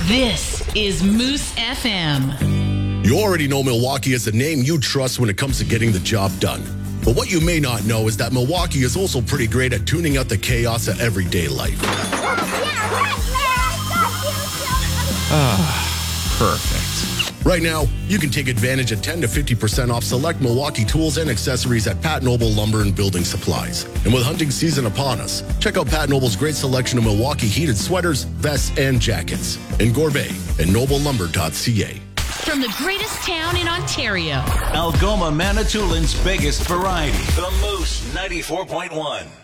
This is Moose FM. You already know Milwaukee is a name you trust when it comes to getting the job done. But what you may not know is that Milwaukee is also pretty great at tuning out the chaos of everyday life. Perfect. Right now, you can take advantage of 10 to 50% off select Milwaukee tools and accessories at Pat Noble Lumber and Building Supplies. And with hunting season upon us, check out Pat Noble's great selection of Milwaukee heated sweaters, vests, and jackets in Gorbet and noblelumber.ca. From the greatest town in Ontario, Algoma, Manitoulин's biggest variety. The Moose 94.1.